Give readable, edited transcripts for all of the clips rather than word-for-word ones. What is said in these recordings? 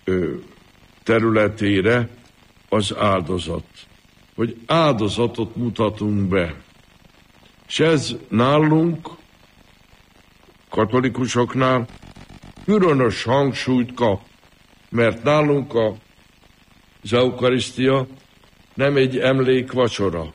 területére az áldozat. Hogy áldozatot mutatunk be. És ez nálunk, katolikusoknál különös hangsúlyt kap, mert nálunk az eukarisztia nem egy emlékvacsora,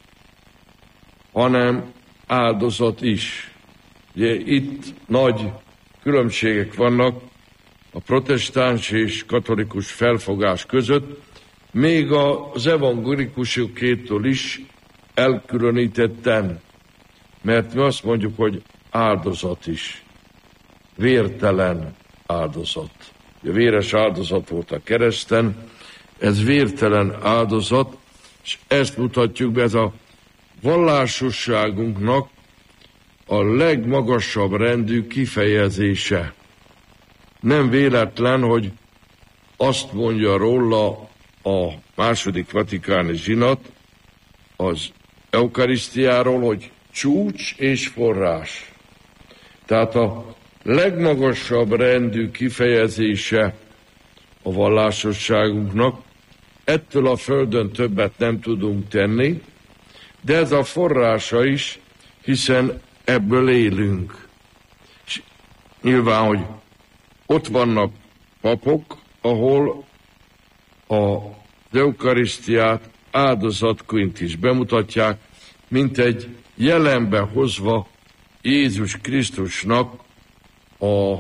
hanem áldozat is. Ugye itt nagy különbségek vannak a protestáns és katolikus felfogás között, még az evangélikusokétól is elkülönítetten, mert mi azt mondjuk, hogy áldozat is, vértelen áldozat. Ugye véres áldozat volt a kereszten, ez vértelen áldozat, és ezt mutatjuk be, ez a vallásosságunknak a legmagasabb rendű kifejezése. Nem véletlen, hogy azt mondja róla a második vatikáni zsinat az eukarisztiáról, hogy csúcs és forrás. Tehát a legmagasabb rendű kifejezése a vallásosságunknak, ettől a földön többet nem tudunk tenni, de ez a forrása is, hiszen ebből élünk. És nyilván, hogy ott vannak papok, ahol az eukarisztiát áldozatként is bemutatják, mint egy jelenbe hozva Jézus Krisztusnak a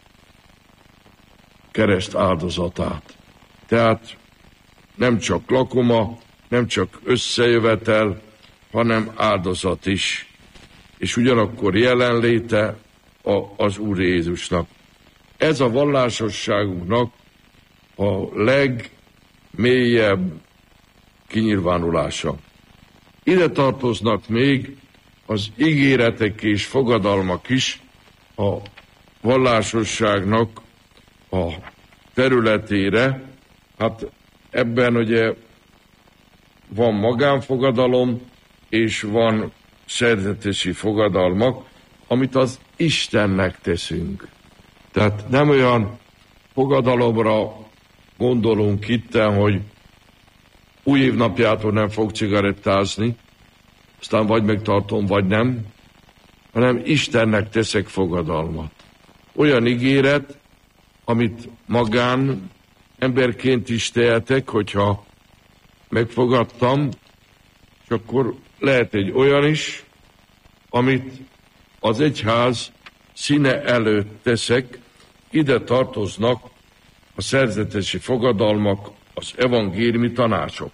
kereszt áldozatát. Tehát nem csak lakoma, nem csak összejövetel, hanem áldozat is. És ugyanakkor jelenléte az Úr Jézusnak. Ez a vallásosságunknak a legmélyebb kinyilvánulása. Ide tartoznak még az ígéretek és fogadalmak is a vallásosságnak a területére. Hát ebben ugye van magánfogadalom, és van szerzetesi fogadalmak, amit az Istennek teszünk. Tehát nem olyan fogadalomra gondolunk itten, hogy új évnapjától nem fog cigarettázni, aztán vagy megtartom, vagy nem, hanem Istennek teszek fogadalmat. Olyan ígéret, amit magán emberként is tehetek, hogyha megfogadtam, és akkor lehet egy olyan is, amit az egyház színe előtt teszek, ide tartoznak a szerzetesi fogadalmak, az evangéliumi tanácsok.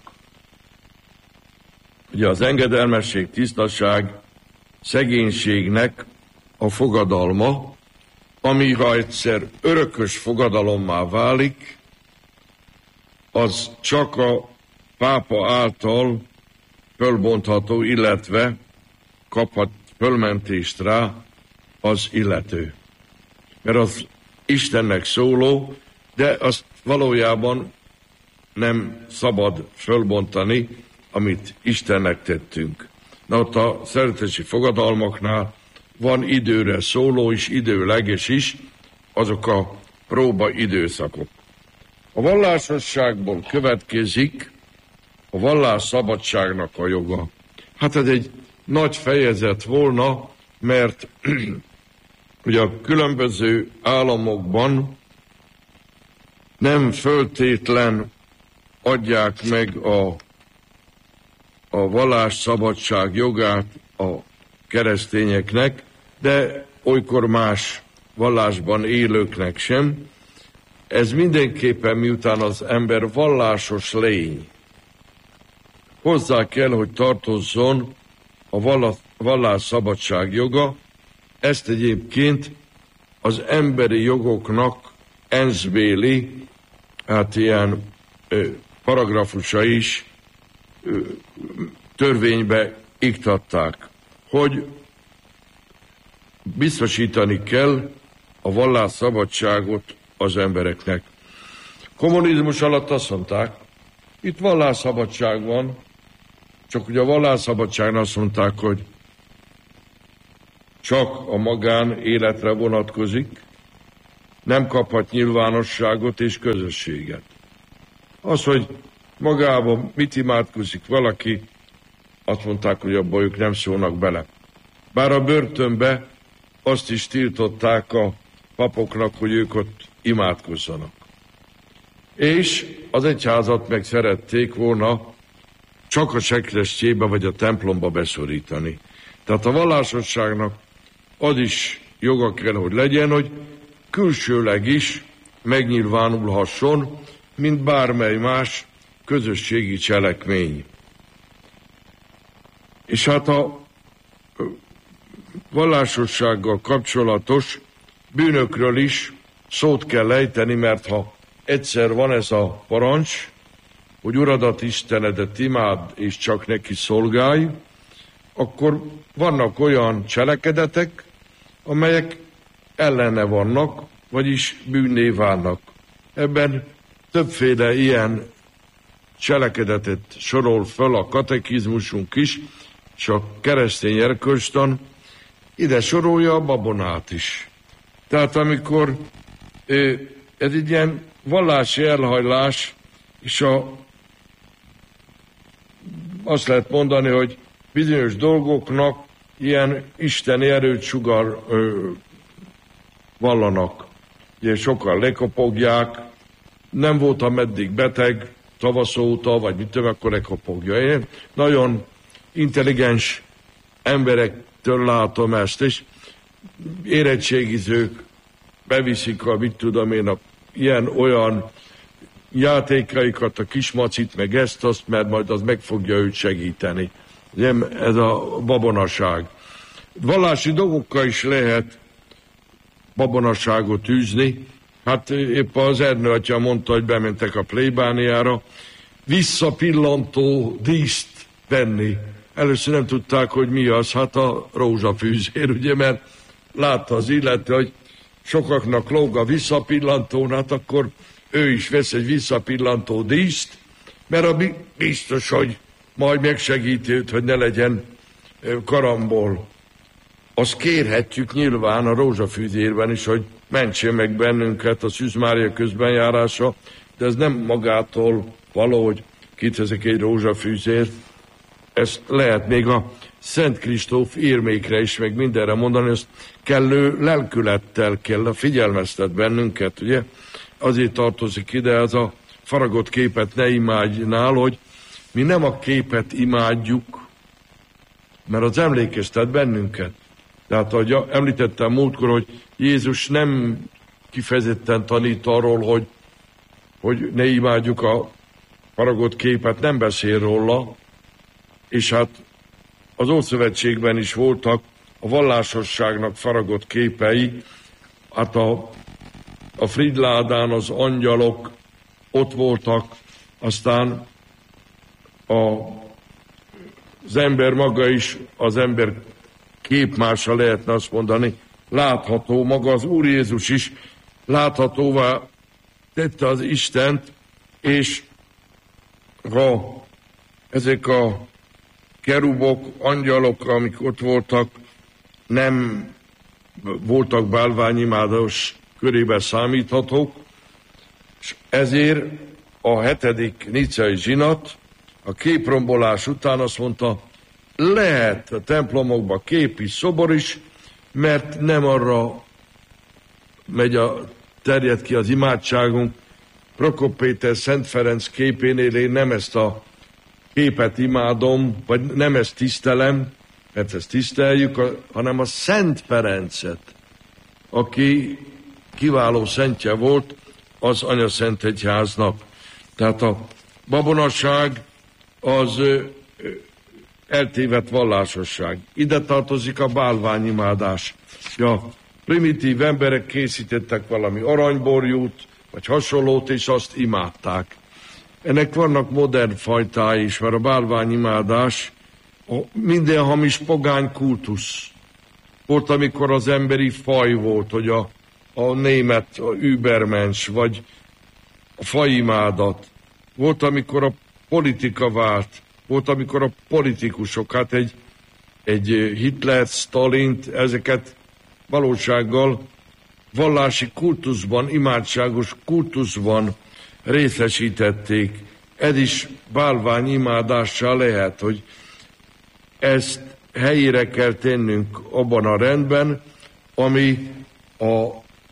Ugye az engedelmesség, tisztaság, szegénységnek a fogadalma, ami ha egyszer örökös fogadalommá válik, az csak a pápa által fölbontható, illetve kaphat fölmentést rá az illető. Mert az Istennek szóló, de azt valójában nem szabad fölbontani, amit Istennek tettünk. Na ott a szeretési fogadalmaknál van időre szóló és időleges is, azok a próba időszakok. A vallásosságból következik a vallásszabadságnak a joga. Hát ez egy nagy fejezet volna, mert ugye a különböző államokban nem föltétlen adják meg a vallásszabadság jogát a keresztényeknek, de olykor más vallásban élőknek sem. Ez mindenképpen, miután az ember vallásos lény, hozzá kell, hogy tartozzon a vallásszabadság joga. Ezt egyébként az emberi jogoknak ENSZ-béli, hát ilyen paragrafusa is törvénybe iktatták, hogy biztosítani kell a vallásszabadságot az embereknek. Kommunizmus alatt azt mondták, itt vallásszabadság van, csak ugye a vallásszabadságon azt mondták, hogy csak a magán életre vonatkozik, nem kaphat nyilvánosságot és közösséget. Az, hogy magában mit imádkozik valaki, azt mondták, hogy abban ők nem szólnak bele. Bár a börtönbe azt is tiltották a papoknak, hogy ők ott imádkozzanak. És az egyházat meg szerették volna csak a sekrestjébe vagy a templomba beszorítani. Tehát a vallásosságnak az is joga kell, hogy legyen, hogy külsőleg is megnyilvánulhasson, mint bármely más közösségi cselekmény. És hát a vallásossággal kapcsolatos bűnökről is szót kell ejteni, mert ha egyszer van ez a parancs, hogy Uradat, Istenedet imád, és csak neki szolgálj, akkor vannak olyan cselekedetek, amelyek ellene vannak, vagyis bűnné válnak. Ebben többféle ilyen cselekedetet sorol föl a katekizmusunk is, és a keresztény erkölcstan ide sorolja a babonát is. Tehát amikor ez egy ilyen vallási elhajlás, és azt lehet mondani, hogy bizonyos dolgoknak ilyen isteni erőt vallanak. Ugye sokan lekopogják, nem voltam eddig beteg, tavasz óta, vagy mit tudom, akkor lekopogja. Én nagyon intelligens emberektől látom ezt, és érettségizők beviszik a, mit tudom én, ilyen-olyan játékaikat, a kismacit, meg ezt-azt, mert majd az meg fogja őt segíteni. Ez a babonaság. Vallási dolgokkal is lehet babonaságot űzni. Hát épp az Ernő atya mondta, hogy bementek a plébániára, visszapillantó díszt venni. Először nem tudták, hogy mi az, hát a rózsafűzér, ugye, mert látta az illető, hogy sokaknak lóg a visszapillantón, hát akkor ő is vesz egy visszapillantó díszt, mert biztos, hogy majd megsegíti őt, hogy ne legyen karambol. Azt kérhetjük nyilván a rózsafűzérben is, hogy mentse meg bennünket a Szűz Mária közbenjárása, de ez nem magától valahogy kiteszek egy rózsafűzért. Ezt lehet még a Szent Kristóf érmékre is, meg mindenre mondani, ezt kellő lelkülettel kell figyelmeztet bennünket, ugye? Azért tartozik ide ez a faragott képet ne imádjnál, hogy mi nem a képet imádjuk, mert az emlékeztet bennünket. Tehát, ahogy említettem múltkor, hogy Jézus nem kifejezetten tanít arról, hogy ne imádjuk a faragott képet, nem beszél róla, és hát az Ószövetségben is voltak a vallásosságnak faragott képei, hát a Fridládán az angyalok ott voltak, aztán az ember maga is, az ember képmása lehetne azt mondani, látható, maga az Úr Jézus is láthatóvá tette az Istent, és ha ezek a kerubok, angyalok, amik ott voltak, nem voltak bálványimádós körében számíthatók, és ezért a 7. nicei zsinat a képrombolás után azt mondta, lehet a templomokban kép is, szobor is, mert nem arra terjed ki az imádságunk. Prokop Péter Szent Ferenc képénél én nem ezt a képet imádom, vagy nem ezt tisztelem, mert ezt tiszteljük, hanem a Szent Ferencet, aki kiváló szentje volt az Anyaszentegyháznak. Tehát a babonaság az eltévedt vallásosság. Ide tartozik a bálványimádás. Ja, primitív emberek készítettek valami aranyborjút, vagy hasonlót, és azt imádták. Ennek vannak modern fajtái is, mert a bálványimádás minden hamis pogány kultusz. Volt, amikor az emberi faj volt, hogy a német, a übermensch, vagy a fajimádat. Volt, amikor a politika vált, volt, amikor a politikusok, hát egy Hitler, Stalint, ezeket valósággal vallási kultuszban, imádságos kultuszban részesítették. Ez is bálványimádással lehet, hogy ezt helyére kell tennünk abban a rendben, ami a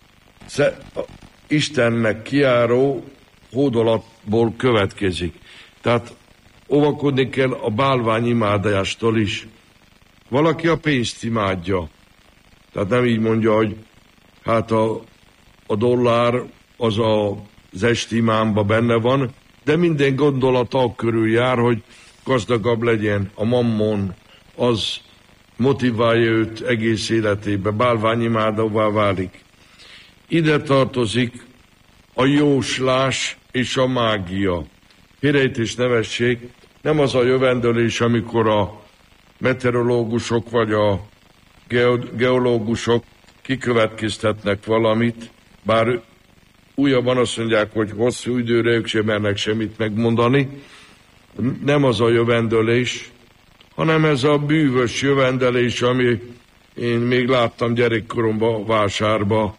Istennek kijáró hódolatból következik. Tehát óvakodni kell a bálványimádástól is. Valaki a pénzt imádja. Tehát nem így mondja, hogy hát a dollár az az esti imámba benne van, de minden gondolata körül jár, hogy gazdagabb legyen. A mammon az motiválja őt egész életébe, bálványimádóvá válik. Ide tartozik a jóslás és a mágia. Félrejtés ne vessék, nem az a jövendőlés, amikor a meteorológusok vagy a geológusok kikövetkeztetnek valamit, bár újabban azt mondják, hogy hosszú időre ők sem mernek semmit megmondani. Nem az a jövendőlés, hanem ez a bűvös jövendőlés, ami én még láttam gyerekkoromban a vásárba.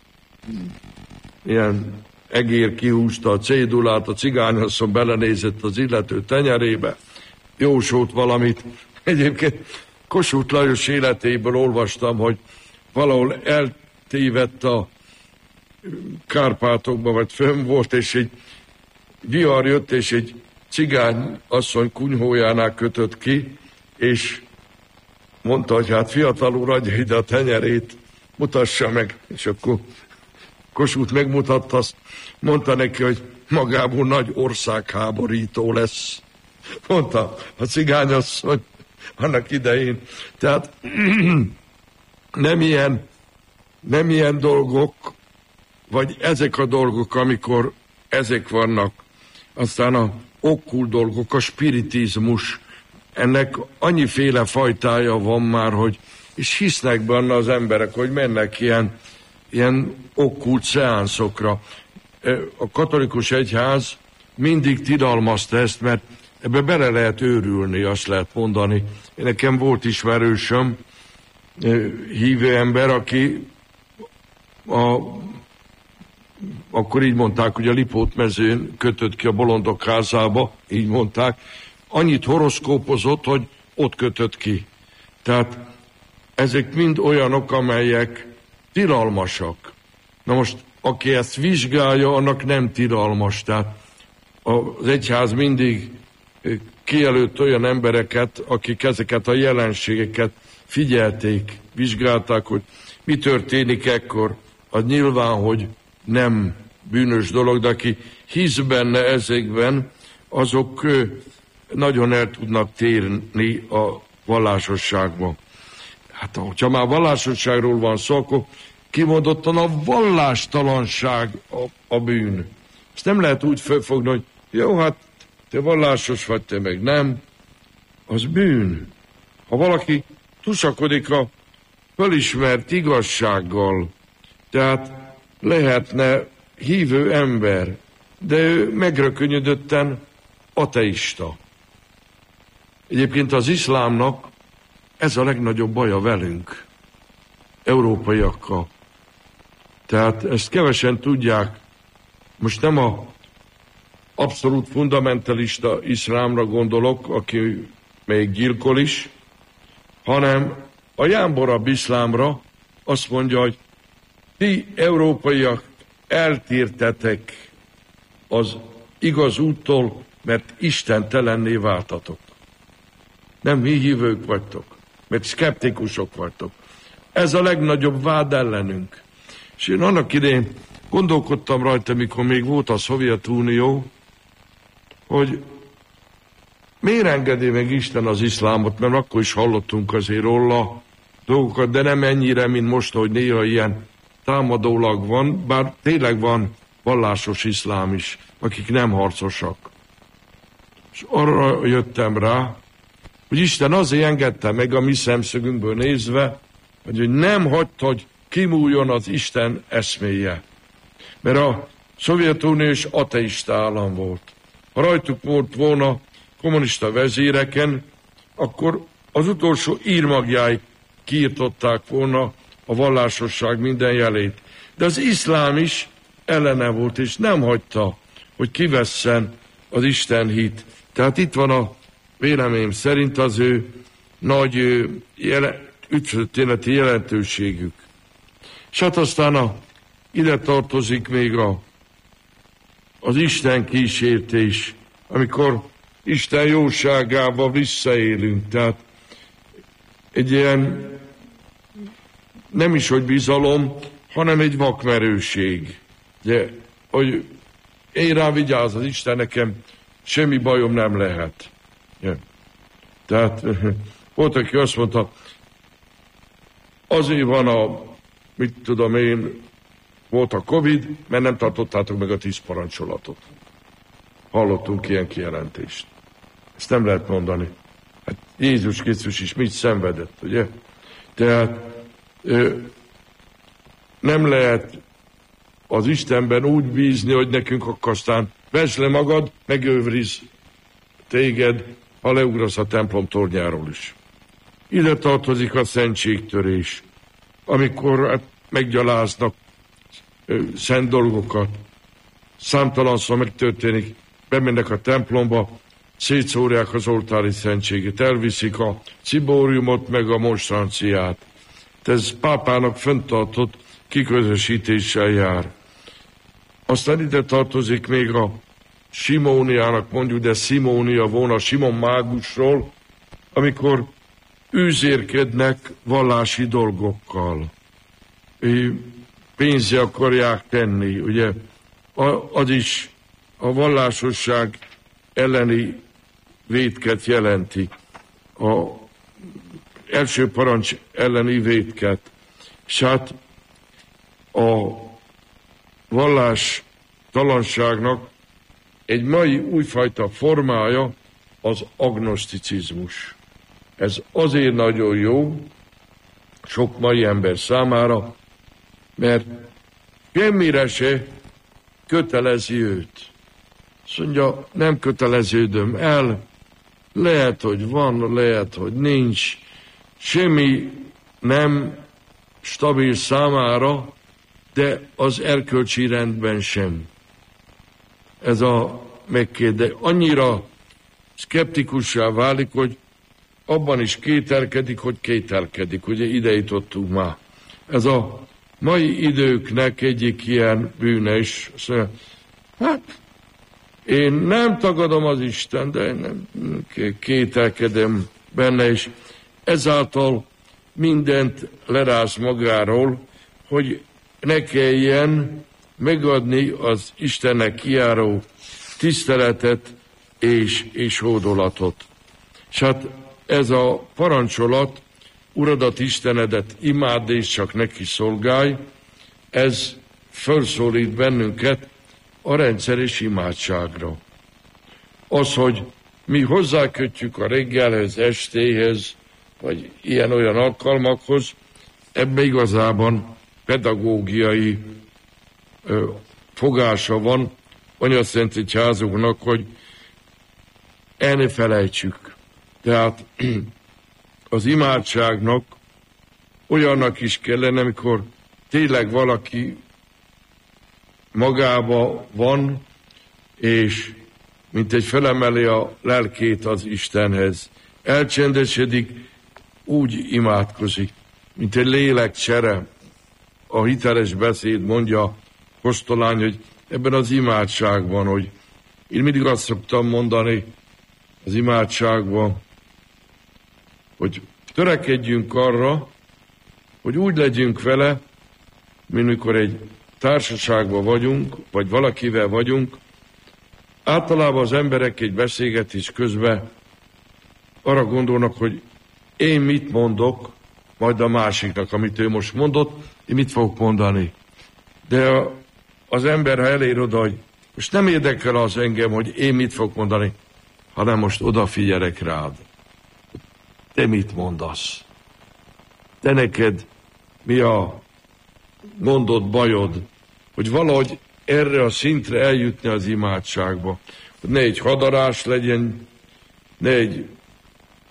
Ilyen egér kihúzta a cédulát, a cigányasszony belenézett az illető tenyerébe, jósolt valamit. Egyébként Kossuth Lajos életéből olvastam, hogy valahol eltévedt a Kárpátokba, vagy fönn volt, és egy vihar jött, és egy cigány asszony kunyhójánál kötött ki, és mondta, hogy hát fiatal úr, adja ide a tenyerét, mutassa meg, és akkor Kossuth megmutatta, azt mondta neki, hogy magából nagy országháborító lesz, mondta a cigányasszony annak idején. Tehát nem ilyen dolgok, vagy ezek a dolgok, amikor ezek vannak. Aztán a okkult dolgok, a spiritizmus, ennek annyiféle fajtája van már, hogy és hisznek benne az emberek, hogy mennek ilyen okkult szeánszokra. A katolikus egyház mindig tilalmazta ezt, mert ebbe bele lehet őrülni, azt lehet mondani. Nekem volt ismerősöm, hívő ember, aki akkor így mondták, hogy a Lipót-mezőn kötött ki a bolondok házába, így mondták, annyit horoszkópozott, hogy ott kötött ki. Tehát ezek mind olyanok, amelyek tilalmasak. Na most, aki ezt vizsgálja, annak nem tilalmas. Tehát az egyház mindig kijelölt olyan embereket, akik ezeket a jelenségeket figyelték, vizsgálták, hogy mi történik ekkor. Az nyilván, hogy nem bűnös dolog, de aki hisz benne ezekben, azok nagyon el tudnak térni a vallásosságba. Hát, hogyha már vallásosságról van szó, akkor kimondottan a vallástalanság a bűn. Ezt nem lehet úgy felfogni, hogy jó, hát te vallásos vagy, te meg nem. Az bűn. Ha valaki tusakodik a fölismert igazsággal, tehát lehetne hívő ember, de ő megrökönyödötten ateista. Egyébként az iszlámnak ez a legnagyobb baja velünk, európaiakkal. Tehát ezt kevesen tudják. Most nem a abszolút fundamentalista iszlámra gondolok, aki még gyilkol is, hanem a jámborabb iszlámra azt mondja, hogy ti európaiak eltértetek az igaz úttól, mert istentelenné váltatok. Nem mi hívők vagytok, mert szkeptikusok vagytok. Ez a legnagyobb vád ellenünk. És én annak idején gondolkodtam rajta, mikor még volt a Szovjetunió, hogy miért engedi meg Isten az iszlámot, mert akkor is hallottunk azért róla dolgokat, de nem ennyire, mint most, hogy néha ilyen támadólag van, bár tényleg van vallásos iszlám is, akik nem harcosak. És arra jöttem rá, hogy Isten azért engedte meg a mi szemszögünkből nézve, hogy nem hagyta, hogy kimúljon az Isten eszméje. Mert a Szovjetunió is ateista állam volt. Ha rajtuk volt volna kommunista vezéreken, akkor az utolsó írmagjáig kiirtották volna a vallásosság minden jelét. De az iszlám is ellene volt, és nem hagyta, hogy kivesszen az Isten hit. Tehát itt van a véleményem szerint az ő nagy üdvtörténeti jelentőségük. És hát aztán ide tartozik még az Isten kísértés, amikor Isten jóságába visszaélünk. Tehát egy ilyen nem is, hogy bizalom, hanem egy vakmerőség. De, hogy én rám vigyáz az Isten, nekem semmi bajom nem lehet. Ja. Tehát volt, aki azt mondta, azért van mit tudom én, volt a Covid, mert nem tartottátok meg a 10 parancsolatot. Hallottunk ilyen kijelentést. Ezt nem lehet mondani. Hát Jézus Krisztus is mit szenvedett, ugye? Tehát nem lehet az Istenben úgy bízni, hogy nekünk akkor aztán vesd le magad, megővriz téged, ha leugrasz a templom tornyáról is. Ide tartozik a szentségtörés, amikor meggyaláznak szent dolgokat. Számtalanszor megtörténik, bemennek a templomba, szétszórják az oltári szentséget, elviszik a cibóriumot, meg a monstranciát. Ez pápának fenntartott kiközösítéssel jár. Aztán ide tartozik még a Simóniának mondjuk, de Simónia volna Simon mágusról, amikor űzérkednek vallási dolgokkal. Pénzre akarják tenni, ugye? Az is a vallásosság elleni vétket jelenti. A első parancs elleni vétket. És hát a vallástalanságnak egy mai újfajta formája az agnoszticizmus. Ez azért nagyon jó sok mai ember számára, mert semmire se kötelezi őt. Azt mondja, nem köteleződöm el, lehet, hogy van, lehet, hogy nincs, semmi nem stabil számára, de az erkölcsi rendben sem. Ez a megkérdés. Annyira szkeptikussá válik, hogy abban is kételkedik, hogy kételkedik. Ugye ide jutottunk már. Ez a mai időknek egyik ilyen bűne is. Hát, én nem tagadom az Isten, de nem kételkedem benne, és ezáltal mindent leráz magáról, hogy ne kelljen megadni az Istennek kijáró tiszteletet és hódolatot. És hát ez a parancsolat, Uradat, Istenedet imádd és csak neki szolgálj, ez felszólít bennünket a rendszeres imádságra. Az, hogy mi hozzákötjük a reggelhez, estéhez, vagy ilyen-olyan alkalmakhoz, ebbe igazában pedagógiai fogása van Anyaszent Egyházunknak, hogy el ne felejtsük. Tehát az imádságnak olyannak is kellene, amikor tényleg valaki magába van, és mint egy felemeli a lelkét az Istenhez. Elcsendesedik, úgy imádkozik, mint egy lélekcsere. A hiteles beszéd mondja Kosztolány, hogy ebben az imádságban, hogy én mindig azt szoktam mondani az imádságban, hogy törekedjünk arra, hogy úgy legyünk vele, mint mikor egy társaságban vagyunk, vagy valakivel vagyunk. Általában az emberek egy beszélgetés közben arra gondolnak, hogy én mit mondok, majd a másiknak, amit ő most mondott, én mit fogok mondani. De az ember, ha elér oda, hogy most nem érdekel az engem, hogy én mit fogok mondani, hanem most odafigyelek rád. Te mit mondasz? Te neked mi a gondod, bajod? Hogy valahogy erre a szintre eljutni az imádságba. Hogy ne egy hadarás legyen, ne egy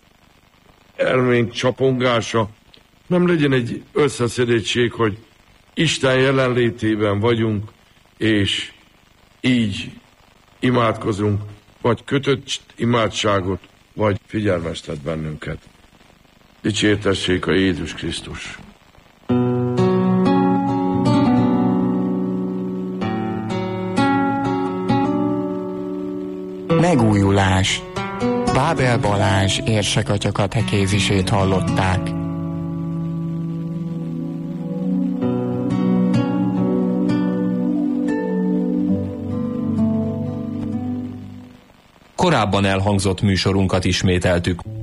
elménk csapongása, nem legyen egy összeszedettség, hogy Isten jelenlétében vagyunk, és így imádkozunk, vagy kötött imádságot, vagy figyelmeztet bennünket. Dicsértessék a Jézus Krisztus! Megújulás. Bábel Balázs érsekatya katekézisét hallották. Korábban elhangzott műsorunkat ismételtük.